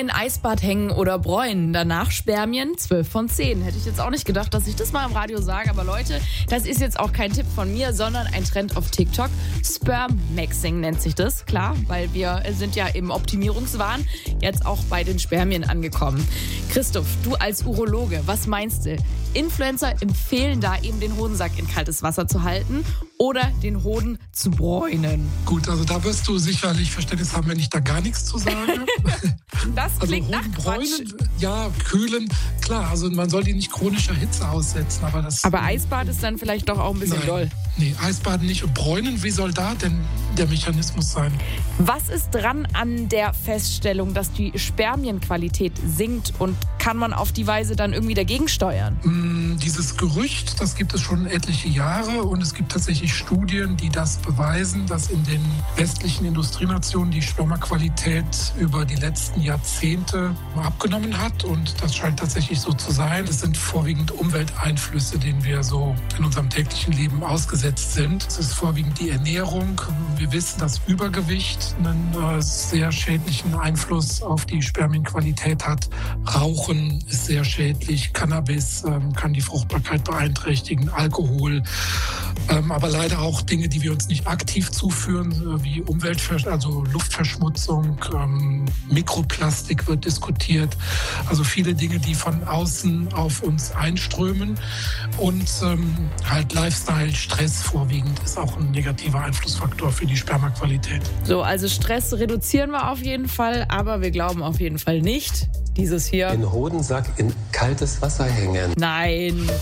in Eisbad hängen oder bräunen. Danach Spermien 12 von 10. Hätte ich jetzt auch nicht gedacht, dass ich das mal im Radio sage. Aber Leute, das ist jetzt auch kein Tipp von mir, sondern ein Trend auf TikTok. Sperm-Maxing nennt sich das. Klar, weil wir sind ja im Optimierungswahn jetzt auch bei den Spermien angekommen. Christoph, du als Urologe, was meinst du? Influencer empfehlen da eben den Hodensack in kaltes Wasser zu halten oder den Hoden zu bräunen. Gut, also da wirst du sicherlich Verständnis haben, wenn ich da gar nichts zu sage. Das klingt nach Quatsch. Ja, kühlen, klar, also man soll die nicht chronischer Hitze aussetzen. Aber Eisbad ist dann vielleicht doch auch ein bisschen doll. Nee, Eisbaden nicht. Und bräunen, wie soll da denn der Mechanismus sein? Was ist dran an der Feststellung, dass die Spermienqualität sinkt und kann man auf die Weise dann irgendwie dagegen steuern? Dieses Gerücht, das gibt es schon etliche Jahre und es gibt tatsächlich Studien, die das beweisen, dass in den westlichen Industrienationen die Spermaqualität über die letzten Jahrzehnte abgenommen hat und das scheint tatsächlich so zu sein. Es sind vorwiegend Umwelteinflüsse, denen wir so in unserem täglichen Leben ausgesetzt sind. Es ist vorwiegend die Ernährung. Wir wissen, dass Übergewicht einen sehr schädlichen Einfluss auf die Spermienqualität hat. Rauchen ist sehr schädlich, Cannabis kann die Fruchtbarkeit beeinträchtigen, Alkohol, aber leider auch Dinge, die wir uns nicht aktiv zuführen, wie Luftverschmutzung, Mikroplastik wird diskutiert, also viele Dinge, die von außen auf uns einströmen und halt Lifestyle, Stress vorwiegend ist auch ein negativer Einflussfaktor für die Spermaqualität. So, also Stress reduzieren wir auf jeden Fall, aber wir glauben auf jeden Fall nicht, dieses hier. Den Hodensack in kaltes Wasser hängen. Nein.